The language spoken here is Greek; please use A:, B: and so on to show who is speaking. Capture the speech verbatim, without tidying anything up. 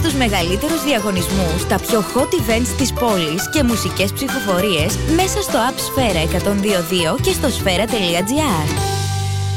A: στους μεγαλύτερους διαγωνισμούς, τα πιο hot events της πόλης και μουσικές ψηφοφορίες μέσα στο App Sfera εκατόν δύο δύο και στο sfera τελεία gr.